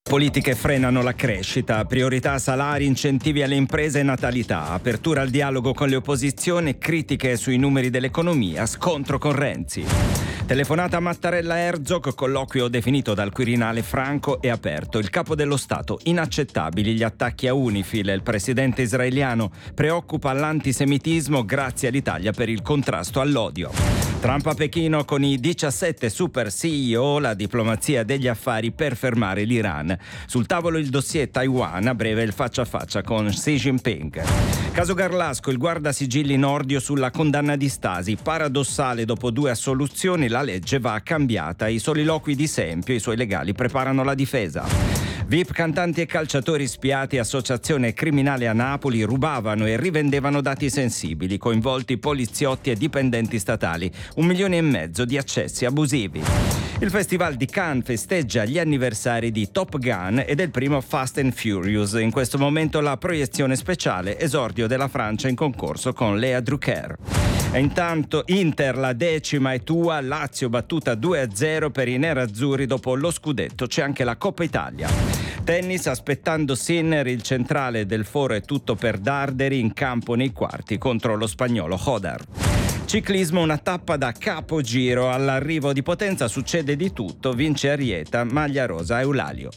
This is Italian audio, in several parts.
Politiche frenano la crescita, priorità salari, incentivi alle imprese e natalità, apertura al dialogo con le opposizioni, critiche sui numeri dell'economia, scontro con Renzi. Telefonata a Mattarella Herzog, colloquio definito dal Quirinale franco e aperto. Il capo dello Stato, inaccettabili gli attacchi a UNIFIL, il presidente israeliano preoccupa l'antisemitismo, grazie all'Italia per il contrasto all'odio. Trump a Pechino con i 17 super CEO, la diplomazia degli affari per fermare l'Iran. Sul tavolo il dossier Taiwan, a breve il faccia a faccia con Xi Jinping. Caso Garlasco, il guardasigilli Nordio sulla condanna di Stasi. Paradossale, dopo 2 assoluzioni la legge va cambiata. I soliloqui di Sempio, i suoi legali preparano la difesa. VIP, cantanti e calciatori spiati, associazione criminale a Napoli, rubavano e rivendevano dati sensibili, coinvolti poliziotti e dipendenti statali, 1,5 milioni di accessi abusivi. Il Festival di Cannes festeggia gli anniversari di Top Gun e del primo Fast and Furious. In questo momento la proiezione speciale, esordio della Francia in concorso con Lea Drucker. E intanto Inter, la 10ª è tua, Lazio battuta 2-0 per i nerazzurri dopo lo scudetto, c'è anche la Coppa Italia. Tennis, aspettando Sinner, il centrale del Foro è tutto per Darderi in campo nei quarti contro lo spagnolo Hodar. Ciclismo, una tappa da capogiro, all'arrivo di Potenza succede di tutto, vince Arieta, maglia rosa Eulalio.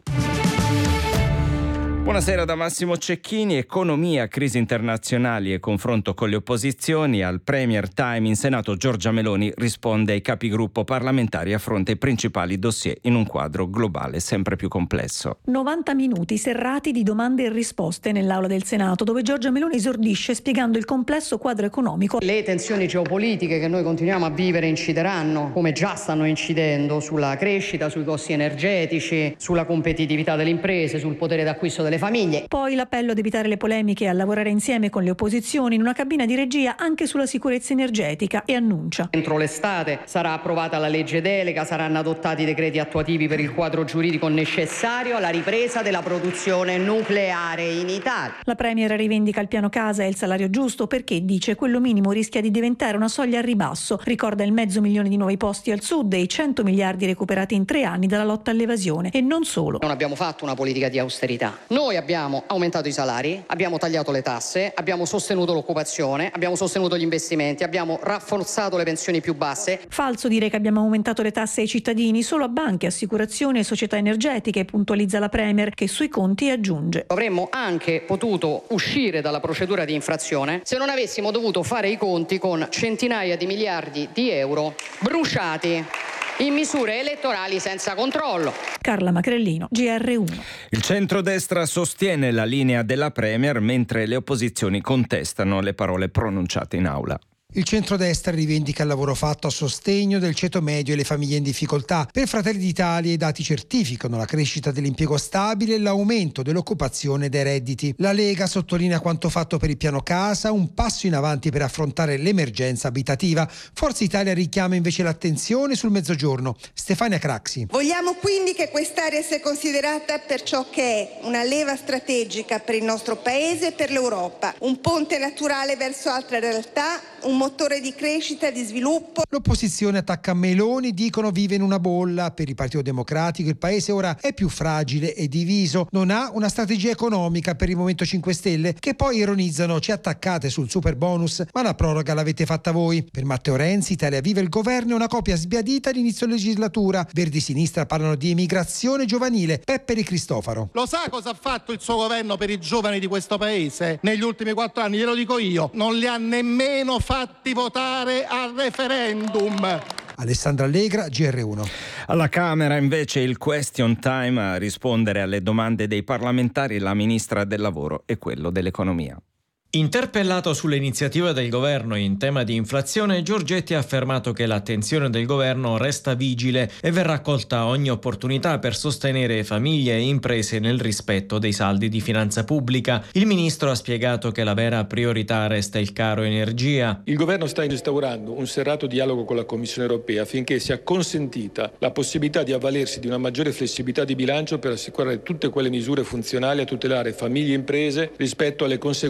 Buonasera da Massimo Cecchini. Economia, crisi internazionali e confronto con le opposizioni. Al Premier Time in Senato Giorgia Meloni risponde ai capigruppo parlamentari, affronta i principali dossier in un quadro globale sempre più complesso. 90 minuti serrati di domande e risposte nell'aula del Senato, dove Giorgia Meloni esordisce spiegando il complesso quadro economico. Le tensioni geopolitiche che noi continuiamo a vivere incideranno, come già stanno incidendo, sulla crescita, sui costi energetici, sulla competitività delle imprese, sul potere d'acquisto delle famiglie. Poi l'appello ad evitare le polemiche e a lavorare insieme con le opposizioni in una cabina di regia anche sulla sicurezza energetica, e annuncia: entro l'estate sarà approvata la legge delega, saranno adottati i decreti attuativi per il quadro giuridico necessario alla ripresa della produzione nucleare in Italia. La Premier rivendica il piano casa e il salario giusto perché, dice, quello minimo rischia di diventare una soglia al ribasso. Ricorda il 500.000 di nuovi posti al sud e i 100 miliardi recuperati in 3 anni dalla lotta all'evasione. E non solo. Non abbiamo fatto una politica di austerità. Noi abbiamo aumentato i salari, abbiamo tagliato le tasse, abbiamo sostenuto l'occupazione, abbiamo sostenuto gli investimenti, abbiamo rafforzato le pensioni più basse. Falso dire che abbiamo aumentato le tasse ai cittadini, solo a banche, assicurazioni e società energetiche, puntualizza la Premier, che sui conti aggiunge: avremmo anche potuto uscire dalla procedura di infrazione se non avessimo dovuto fare i conti con centinaia di miliardi di euro bruciati in misure elettorali senza controllo. Carla Macrellino, GR1. Il centrodestra sostiene la linea della Premier mentre le opposizioni contestano le parole pronunciate in aula. Il centrodestra rivendica il lavoro fatto a sostegno del ceto medio e le famiglie in difficoltà. Per Fratelli d'Italia i dati certificano la crescita dell'impiego stabile e l'aumento dell'occupazione e dei redditi. La Lega sottolinea quanto fatto per il piano casa, un passo in avanti per affrontare l'emergenza abitativa. Forza Italia richiama invece l'attenzione sul Mezzogiorno. Stefania Craxi. Vogliamo quindi che quest'area sia considerata per ciò che è, una leva strategica per il nostro Paese e per l'Europa, un ponte naturale verso altre realtà, un motore di crescita e di sviluppo. L'opposizione attacca Meloni, dicono vive in una bolla. Per il Partito Democratico il paese ora è più fragile e diviso, non ha una strategia economica. Per il Movimento 5 Stelle, che poi ironizzano: ci attaccate sul super bonus, ma la proroga l'avete fatta voi. Per Matteo Renzi, Italia Viva il governo è una copia sbiadita all'inizio legislatura. Verdi Sinistra parlano di emigrazione giovanile. Peppe Di Cristofaro. Lo sa cosa ha fatto il suo governo per i giovani di questo paese negli ultimi 4 anni? Glielo dico io: non li ha nemmeno fatti votare al referendum. Alessandra Allegra, GR1. Alla Camera invece il question time, a rispondere alle domande dei parlamentari la ministra del lavoro e quello dell'economia. Interpellato sull'iniziativa del governo in tema di inflazione, Giorgetti ha affermato che l'attenzione del governo resta vigile e verrà colta ogni opportunità per sostenere famiglie e imprese nel rispetto dei saldi di finanza pubblica. Il ministro ha spiegato che la vera priorità resta il caro energia. Il governo sta instaurando un serrato dialogo con la Commissione europea affinché sia consentita la possibilità di avvalersi di una maggiore flessibilità di bilancio per assicurare tutte quelle misure funzionali a tutelare famiglie e imprese rispetto alle conseguenze del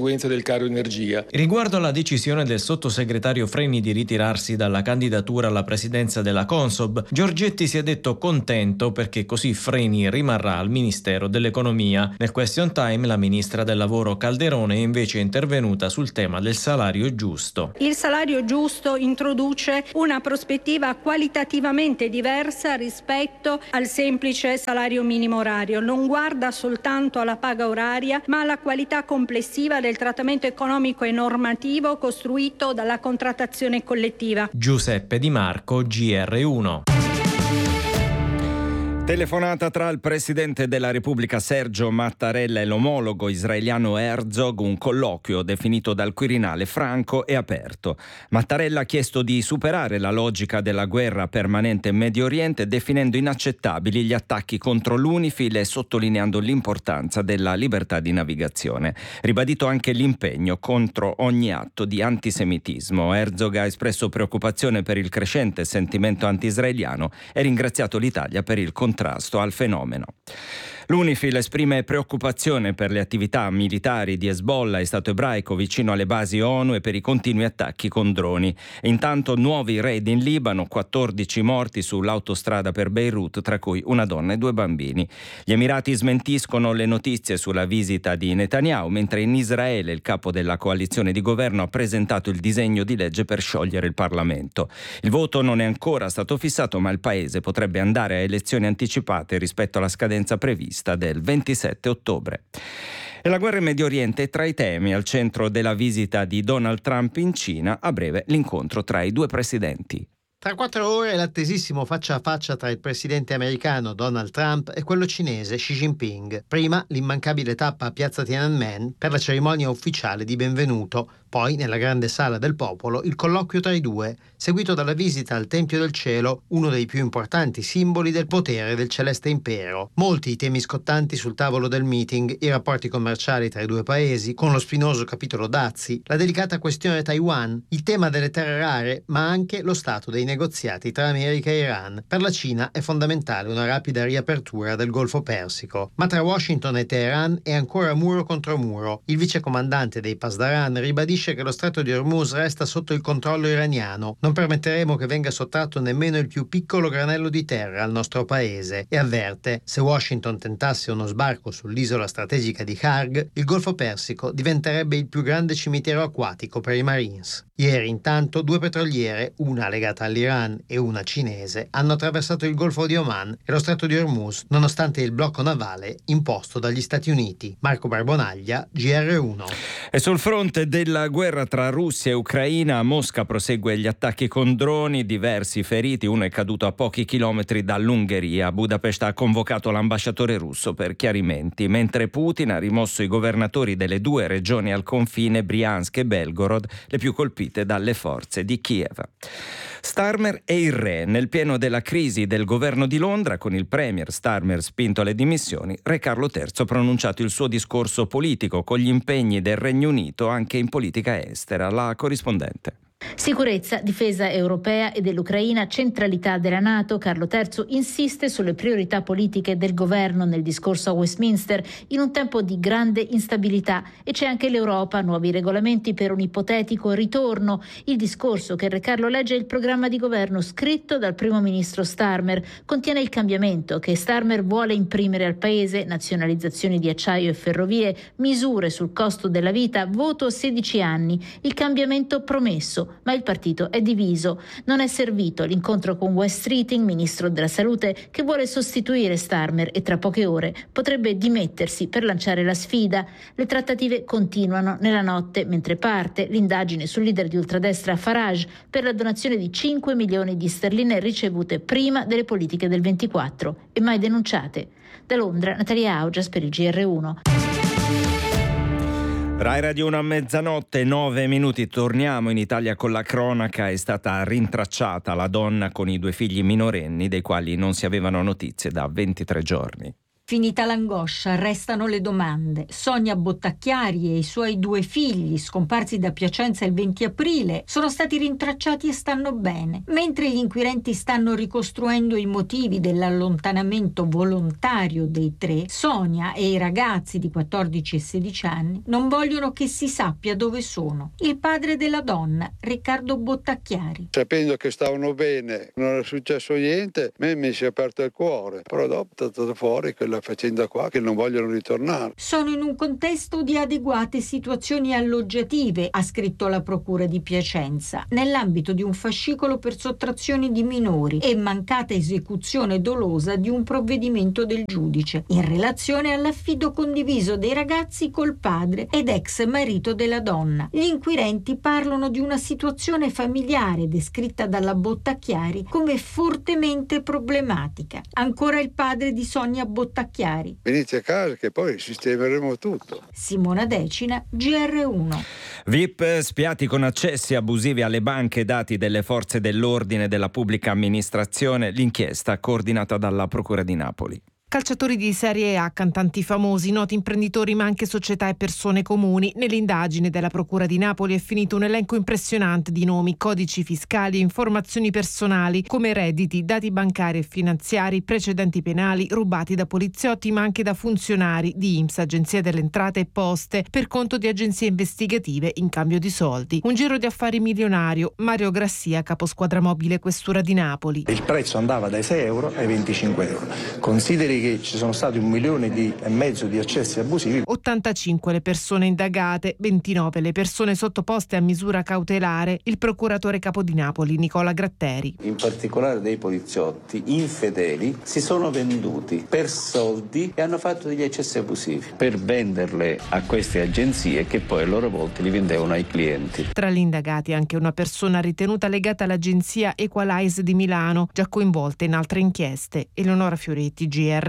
caro energia. Riguardo alla decisione del sottosegretario Freni di ritirarsi dalla candidatura alla presidenza della Consob, Giorgetti si è detto contento perché così Freni rimarrà al Ministero dell'Economia. Nel question time la ministra del Lavoro Calderone è invece intervenuta sul tema del salario giusto. Il salario giusto introduce una prospettiva qualitativamente diversa rispetto al semplice salario minimo orario. Non guarda soltanto alla paga oraria, ma alla qualità complessiva del trattamento economico e normativo costruito dalla contrattazione collettiva. Giuseppe Di Marco, GR1. Telefonata tra il presidente della Repubblica Sergio Mattarella e l'omologo israeliano Herzog, un colloquio definito dal Quirinale franco e aperto. Mattarella ha chiesto di superare la logica della guerra permanente in Medio Oriente, definendo inaccettabili gli attacchi contro l'UNIFIL e sottolineando l'importanza della libertà di navigazione. Ribadito anche l'impegno contro ogni atto di antisemitismo. Herzog ha espresso preoccupazione per il crescente sentimento anti-israeliano e ringraziato l'Italia per il contrasto al fenomeno. L'UNIFIL esprime preoccupazione per le attività militari di Hezbollah e Stato ebraico vicino alle basi ONU e per i continui attacchi con droni. Intanto nuovi raid in Libano, 14 morti sull'autostrada per Beirut, tra cui una donna e 2 bambini. Gli Emirati smentiscono le notizie sulla visita di Netanyahu, mentre in Israele il capo della coalizione di governo ha presentato il disegno di legge per sciogliere il Parlamento. Il voto non è ancora stato fissato, ma il paese potrebbe andare a elezioni anticipate rispetto alla scadenza prevista del 27 ottobre. E la guerra in Medio Oriente è tra i temi al centro della visita di Donald Trump in Cina. A breve l'incontro tra i 2 presidenti. Tra 4 ore l'attesissimo faccia a faccia tra il presidente americano Donald Trump e quello cinese Xi Jinping. Prima l'immancabile tappa a Piazza Tiananmen per la cerimonia ufficiale di benvenuto. Poi, nella grande sala del popolo, il colloquio tra i 2, seguito dalla visita al Tempio del Cielo, uno dei più importanti simboli del potere del Celeste Impero. Molti i temi scottanti sul tavolo del meeting, i rapporti commerciali tra i 2 paesi, con lo spinoso capitolo dazi, la delicata questione Taiwan, il tema delle terre rare, ma anche lo stato dei negoziati tra America e Iran. Per la Cina è fondamentale una rapida riapertura del Golfo Persico. Ma tra Washington e Teheran è ancora muro contro muro. Il vicecomandante dei Pasdaran ribadisce che lo stretto di Hormuz resta sotto il controllo iraniano. Non permetteremo che venga sottratto nemmeno il più piccolo granello di terra al nostro paese e avverte: se Washington tentasse uno sbarco sull'isola strategica di Kharg, il Golfo Persico diventerebbe il più grande cimitero acquatico per i Marines. Ieri intanto 2 petroliere, una legata all'Iran e una cinese, hanno attraversato il Golfo di Oman e lo stretto di Hormuz, nonostante il blocco navale imposto dagli Stati Uniti. Marco Barbonaglia, GR1. E sul fronte della guerra tra Russia e Ucraina, Mosca prosegue gli attacchi con droni, diversi feriti, uno è caduto a pochi chilometri dall'Ungheria. Budapest ha convocato l'ambasciatore russo per chiarimenti, mentre Putin ha rimosso i governatori delle 2 regioni al confine, Briansk e Belgorod, le più colpite dalle forze di Kiev. Starmer e il re, nel pieno della crisi del governo di Londra, con il premier Starmer spinto alle dimissioni, re Carlo III ha pronunciato il suo discorso politico con gli impegni del Regno Unito anche in politica estera. La corrispondente. Sicurezza, difesa europea e dell'Ucraina, centralità della NATO. Carlo III insiste sulle priorità politiche del governo nel discorso a Westminster in un tempo di grande instabilità, e c'è anche l'Europa, nuovi regolamenti per un ipotetico ritorno. Il discorso che il re Carlo legge è il programma di governo scritto dal primo ministro Starmer. Contiene il cambiamento che Starmer vuole imprimere al paese: nazionalizzazioni di acciaio e ferrovie, misure sul costo della vita, voto a 16 anni, il cambiamento promesso. Ma il partito è diviso. Non è servito l'incontro con Wes Streeting, ministro della salute, che vuole sostituire Starmer e tra poche ore potrebbe dimettersi per lanciare la sfida. Le trattative continuano nella notte, mentre parte l'indagine sul leader di ultradestra Farage per la donazione di 5 milioni di sterline ricevute prima delle politiche del 24 e mai denunciate. Da Londra, Natalia Augias per il GR1. Rai Radio 1 a mezzanotte, 9 minuti, torniamo in Italia con la cronaca. È stata rintracciata la donna con i 2 figli minorenni dei quali non si avevano notizie da 23 giorni. Finita l'angoscia, restano le domande. Sonia Bottacchiari e i suoi 2 figli, scomparsi da Piacenza il 20 aprile, sono stati rintracciati e stanno bene. Mentre gli inquirenti stanno ricostruendo i motivi dell'allontanamento volontario dei 3, Sonia e i ragazzi di 14 e 16 anni non vogliono che si sappia dove sono. Il padre della donna, Riccardo Bottacchiari. Sapendo che stavano bene, non era successo niente, a me mi si è aperto il cuore. Però dopo è stata fuori quella faccenda qua che non vogliono ritornare. Sono in un contesto di adeguate situazioni alloggiative, ha scritto la Procura di Piacenza, nell'ambito di un fascicolo per sottrazioni di minori e mancata esecuzione dolosa di un provvedimento del giudice, in relazione all'affido condiviso dei ragazzi col padre ed ex marito della donna. Gli inquirenti parlano di una situazione familiare descritta dalla Bottacchiari come fortemente problematica. Ancora il padre di Sonia Bottacchiari. Venite a casa che poi sistemeremo tutto. Simona Decina, GR1. VIP spiati con accessi abusivi alle banche, dati delle forze dell'ordine e della pubblica amministrazione, l'inchiesta coordinata dalla Procura di Napoli. Calciatori di Serie A, cantanti famosi, noti imprenditori ma anche società e persone comuni. Nell'indagine della Procura di Napoli è finito un elenco impressionante di nomi, codici fiscali e informazioni personali come redditi, dati bancari e finanziari, precedenti penali rubati da poliziotti ma anche da funzionari di INPS, Agenzia delle Entrate e Poste, per conto di agenzie investigative in cambio di soldi. Un giro di affari milionario. Mario Grassia, caposquadra mobile Questura di Napoli. Il prezzo andava dai 6 euro ai 25 euro. Consideri che ci sono stati 1,5 milioni di accessi abusivi. 85 le persone indagate, 29 le persone sottoposte a misura cautelare. Il procuratore capo di Napoli, Nicola Gratteri. In particolare dei poliziotti infedeli si sono venduti per soldi e hanno fatto degli accessi abusivi per venderle a queste agenzie che poi a loro volta li vendevano ai clienti. Tra gli indagati anche una persona ritenuta legata all'agenzia Equalize di Milano, già coinvolta in altre inchieste. Eleonora Fioretti, GR1.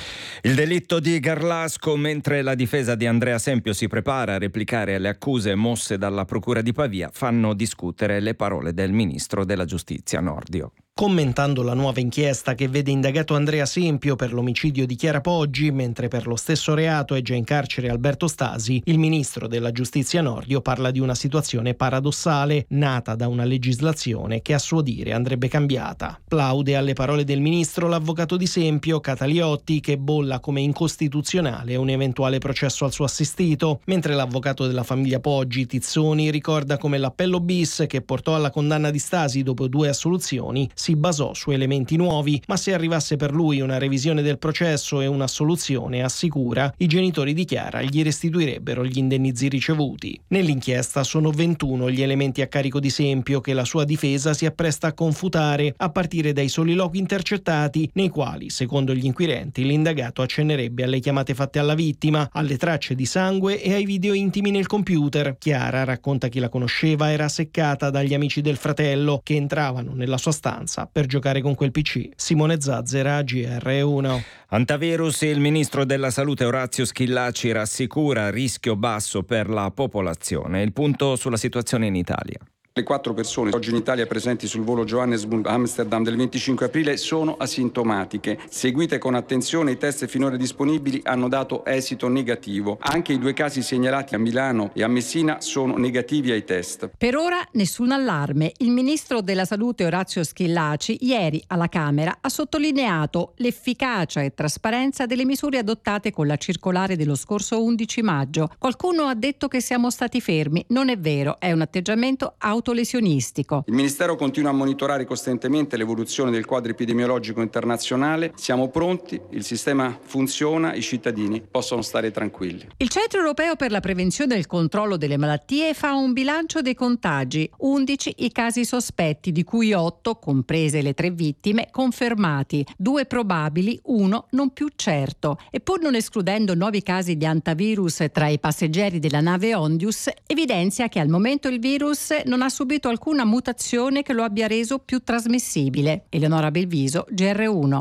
Il delitto di Garlasco, mentre la difesa di Andrea Sempio si prepara a replicare alle accuse mosse dalla Procura di Pavia, fanno discutere le parole del ministro della Giustizia Nordio. Commentando la nuova inchiesta che vede indagato Andrea Sempio per l'omicidio di Chiara Poggi, mentre per lo stesso reato è già in carcere Alberto Stasi, il ministro della Giustizia Nordio parla di una situazione paradossale, nata da una legislazione che a suo dire andrebbe cambiata. Plaude alle parole del ministro l'avvocato di Sempio, Cataliotti, che bolla come incostituzionale un eventuale processo al suo assistito, mentre l'avvocato della famiglia Poggi, Tizzoni, ricorda come l'appello bis che portò alla condanna di Stasi dopo 2 assoluzioni si basò su elementi nuovi, ma se arrivasse per lui una revisione del processo e un'assoluzione, assicura, i genitori di Chiara gli restituirebbero gli indennizi ricevuti. Nell'inchiesta sono 21 gli elementi a carico di Sempio che la sua difesa si appresta a confutare, a partire dai soliloqui intercettati, nei quali, secondo gli inquirenti, l'indagato accennerebbe alle chiamate fatte alla vittima, alle tracce di sangue e ai video intimi nel computer. Chiara, racconta chi la conosceva, era seccata dagli amici del fratello che entravano nella sua stanza per giocare con quel PC. Simone Zazzera, GR1. Antivirus, il ministro della Salute Orazio Schillaci rassicura rischio basso per la popolazione. Il punto sulla situazione in Italia. Le 4 persone oggi in Italia presenti sul volo Johannesburg-Amsterdam del 25 aprile sono asintomatiche. Seguite con attenzione, i test finora disponibili hanno dato esito negativo. Anche i 2 casi segnalati a Milano e a Messina sono negativi ai test. Per ora nessun allarme. Il ministro della Salute Orazio Schillaci ieri alla Camera ha sottolineato l'efficacia e trasparenza delle misure adottate con la circolare dello scorso 11 maggio. Qualcuno ha detto che siamo stati fermi. Non è vero, è un atteggiamento autolesionistico. Il Ministero continua a monitorare costantemente l'evoluzione del quadro epidemiologico internazionale. Siamo pronti, il sistema funziona, i cittadini possono stare tranquilli. Il Centro Europeo per la Prevenzione e il Controllo delle Malattie fa un bilancio dei contagi. 11 i casi sospetti, di cui 8, comprese le 3 vittime, confermati, 2 probabili, 1 non più certo. E pur non escludendo nuovi casi di antivirus tra i passeggeri della nave Ondius, evidenzia che al momento il virus non ha subito alcuna mutazione che lo abbia reso più trasmissibile. Eleonora Belviso, GR1.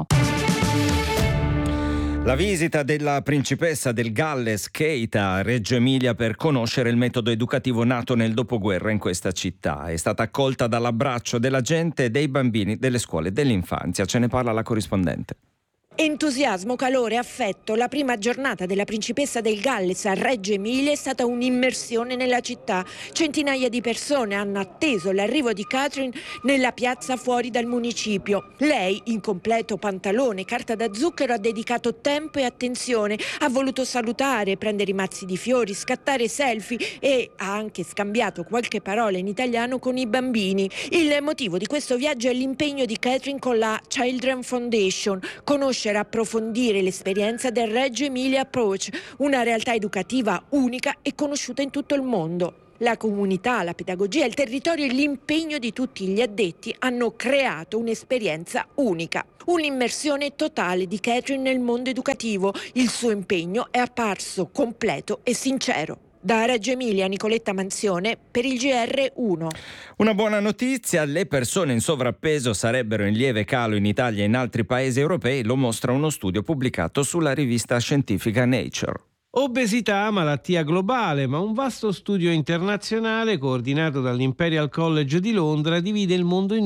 La visita della principessa del Galles, Kate, a Reggio Emilia per conoscere il metodo educativo nato nel dopoguerra in questa città. È stata accolta dall'abbraccio della gente e dei bambini delle scuole dell'infanzia. Ce ne parla la corrispondente. Entusiasmo, calore, affetto. La prima giornata della principessa del Galles a Reggio Emilia è stata un'immersione nella città. Centinaia di persone hanno atteso l'arrivo di Catherine nella piazza fuori dal municipio. Lei, in completo pantalone, carta da zucchero, ha dedicato tempo e attenzione. Ha voluto salutare, prendere i mazzi di fiori, scattare selfie e ha anche scambiato qualche parola in italiano con i bambini. Il motivo di questo viaggio è l'impegno di Catherine con la Children Foundation. Conoscere e approfondire l'esperienza del Reggio Emilia Approach, una realtà educativa unica e conosciuta in tutto il mondo. La comunità, la pedagogia, il territorio e l'impegno di tutti gli addetti hanno creato un'esperienza unica. Un'immersione totale di Catherine nel mondo educativo. Il suo impegno è apparso completo e sincero. Da Reggio Emilia, Nicoletta Manzione per il GR1. Una buona notizia: le persone in sovrappeso sarebbero in lieve calo in Italia e in altri paesi europei, lo mostra uno studio pubblicato sulla rivista scientifica Nature. Obesità, malattia globale, ma un vasto studio internazionale coordinato dall'Imperial College di Londra divide il mondo in